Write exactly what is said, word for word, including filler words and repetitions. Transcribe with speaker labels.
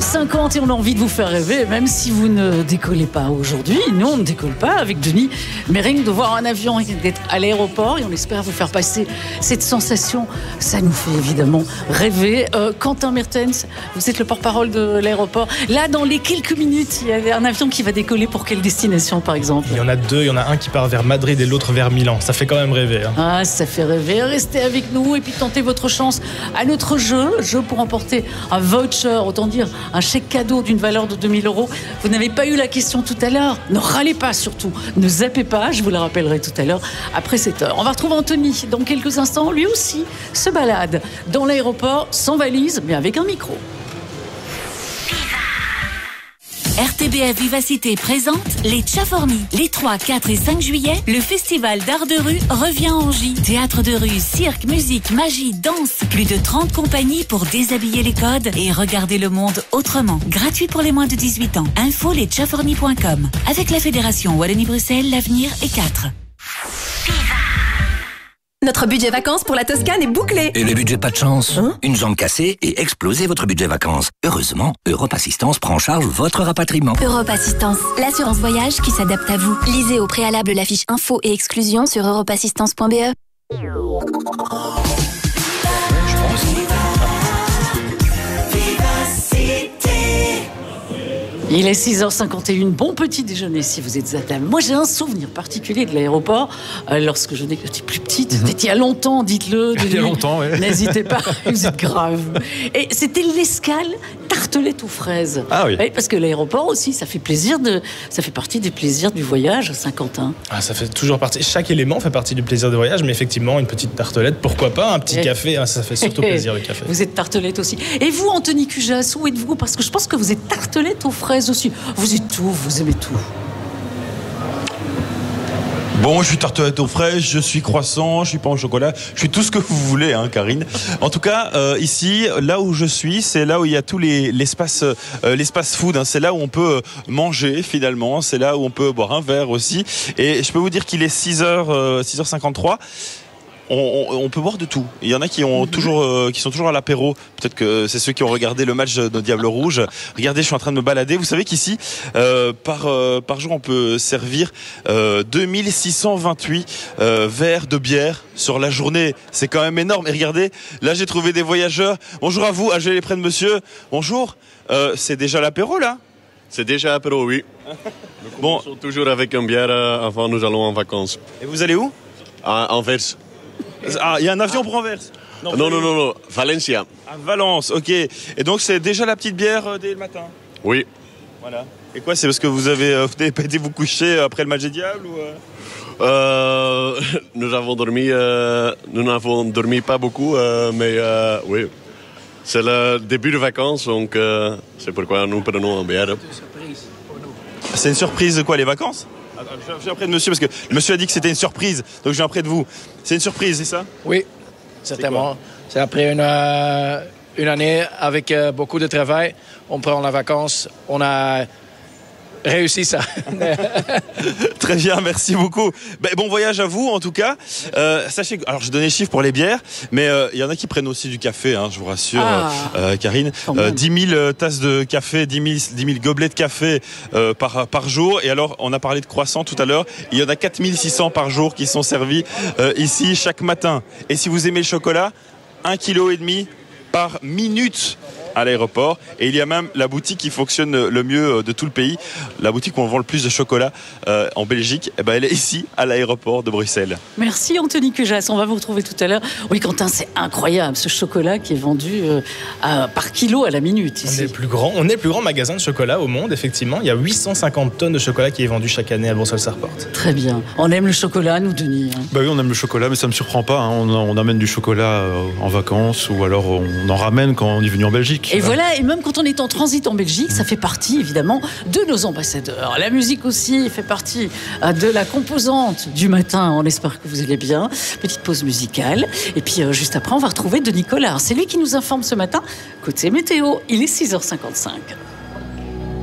Speaker 1: cinquante et on a envie de vous faire rêver, même si vous ne décollez pas aujourd'hui. Nous, on ne décolle pas avec Denis. Mais rien que de voir un avion et d'être à l'aéroport, et on espère vous faire passer cette sensation, ça nous fait évidemment rêver. Euh, Quentin Mertens, vous êtes le porte-parole de l'aéroport. Là, dans les quelques minutes, il y a un avion qui va décoller pour quelle destination, par exemple?
Speaker 2: Il y en a deux, il y en a un qui part vers Madrid et l'autre vers Milan. Ça fait quand même rêver. Hein.
Speaker 1: Ah, ça fait rêver. Restez avec nous et puis tentez votre chance à notre jeu. Jeu pour emporter un voucher, autant dire un chèque cadeau d'une valeur de deux mille euros. Vous n'avez pas eu la question tout à l'heure. Ne râlez pas surtout. Ne zappez pas. Je vous la rappellerai tout à l'heure après cette heure. On va retrouver Anthony dans quelques instants. Lui aussi se balade dans l'aéroport sans valise, mais avec un micro.
Speaker 3: R T B F Vivacité présente les Tchaformis. Les trois, quatre et cinq juillet, le festival d'art de rue revient en J. Théâtre de rue, cirque, musique, magie, danse. Plus de trente compagnies pour déshabiller les codes et regarder le monde autrement. Gratuit pour les moins de dix-huit ans. Info les tchaformis point com. Avec la Fédération Wallonie-Bruxelles, l'avenir est quatre.
Speaker 4: Notre budget vacances pour la Toscane est bouclé.
Speaker 5: Et le budget pas de chance
Speaker 4: hein?
Speaker 5: Une jambe cassée et explosez votre budget vacances. Heureusement, Europe Assistance prend en charge votre rapatriement.
Speaker 6: Europe Assistance, l'assurance voyage qui s'adapte à vous. Lisez au préalable la fiche info et exclusion sur europe assistance point b e.
Speaker 1: Il est six heures cinquante et une, bon petit déjeuner si vous êtes à table. Moi j'ai un souvenir particulier de l'aéroport euh, lorsque je n'étais plus petite, mm-hmm. C'était il y a longtemps, dites-le.
Speaker 2: Il y a longtemps, oui.
Speaker 1: N'hésitez pas, vous êtes grave. Et c'était l'escale tartelette aux fraises.
Speaker 2: Ah oui.
Speaker 1: Oui, parce que l'aéroport aussi, ça fait plaisir de, ça fait partie des plaisirs du voyage à Saint-Quentin.
Speaker 2: Ah, ça fait toujours partie, chaque élément fait partie du plaisir du voyage, mais effectivement une petite tartelette, pourquoi pas, un petit et... café, hein, ça fait surtout plaisir le café.
Speaker 1: Vous êtes tartelette aussi. Et vous, Anthony Cujas, où êtes-vous? Parce que je pense que vous êtes tartelette aux fraises aussi. Vous êtes tout, vous aimez tout.
Speaker 7: Bon, je suis tartelette aux fraises, je suis croissant, je suis pain au chocolat, je suis tout ce que vous voulez, hein, Karine. En tout cas, euh, ici, là où je suis, c'est là où il y a tout les, l'espace, euh, l'espace food. Hein, c'est là où on peut manger finalement, c'est là où on peut boire un verre aussi. Et je peux vous dire qu'il est six heures, six heures cinquante-trois. On, on, on peut boire de tout. Il y en a qui ont toujours, euh, qui sont toujours à l'apéro. Peut-être que c'est ceux qui ont regardé le match de Diable Rouge. Regardez, je suis en train de me balader. Vous savez qu'ici, euh, par euh, par jour, on peut servir euh, deux mille six cent vingt-huit euh, verres de bière sur la journée. C'est quand même énorme. Et regardez, là, j'ai trouvé des voyageurs. Bonjour à vous. Ah, je vais les prendre, monsieur. Bonjour. Euh, c'est déjà l'apéro là?
Speaker 8: C'est déjà l'apéro, oui. Nous bon, toujours avec une bière avant nous allons en vacances.
Speaker 7: Et vous allez où?
Speaker 8: À Anvers.
Speaker 7: Ah, il y a un avion pour Anvers?
Speaker 8: Non, non, non, non, non, Valencia.
Speaker 7: À Valence, ok. Et donc c'est déjà la petite bière euh, dès le matin?
Speaker 8: Oui.
Speaker 7: Voilà. Et quoi, c'est parce que vous avez, euh, vous n'avez pas été vous coucher après le match des Diables ou euh...
Speaker 8: Euh, nous avons dormi, euh, nous n'avons dormi pas beaucoup, euh, mais euh, oui. C'est le début de vacances, donc euh, c'est pourquoi nous prenons une bière.
Speaker 7: C'est une surprise de quoi, les vacances? Je viens près de monsieur parce que le monsieur a dit que c'était une surprise, donc je viens près de vous. C'est une surprise, c'est ça?
Speaker 9: Oui, certainement. C'est, c'est après une, euh, une année avec euh, beaucoup de travail. On prend la vacance. On a réussi ça.
Speaker 7: Très bien, merci beaucoup. Ben, bon voyage à vous en tout cas. Euh, sachez que, alors je donnais les chiffres pour les bières, mais il euh, y en a qui prennent aussi du café, hein, je vous rassure, ah, euh, Karine. Euh, dix mille tasses de café, dix mille gobelets de café euh, par, par jour. Et alors, on a parlé de croissants tout à l'heure. Il y en a quatre mille six cents par jour qui sont servis euh, ici chaque matin. Et si vous aimez le chocolat, un kilo et demi par minute à l'aéroport. Et il y a même la boutique qui fonctionne le mieux de tout le pays, la boutique où on vend le plus de chocolat euh, en Belgique, eh ben elle est ici à l'aéroport de Bruxelles.
Speaker 1: Merci Anthony Cujas, on va vous retrouver tout à l'heure. Oui Quentin, c'est incroyable ce chocolat qui est vendu euh, à, par kilo à la minute ici.
Speaker 2: On est le plus grand, on est le plus grand magasin de chocolat au monde, effectivement. Il y a huit cent cinquante tonnes de chocolat qui est vendu chaque année à Bruxelles-Airport.
Speaker 1: Très bien. On aime le chocolat, nous Denis. Hein.
Speaker 10: Bah oui, on aime le chocolat, mais ça me surprend pas. Hein. On, on amène du chocolat en vacances ou alors on en ramène quand on est venu en Belgique.
Speaker 1: Et voilà, et même quand on est en transit en Belgique, ça fait partie évidemment de nos ambassadeurs. La musique aussi fait partie de la composante du matin. On espère que vous allez bien. Petite pause musicale. Et puis euh, juste après, on va retrouver Denis Collard. C'est lui qui nous informe ce matin. Côté météo, il est six heures cinquante-cinq.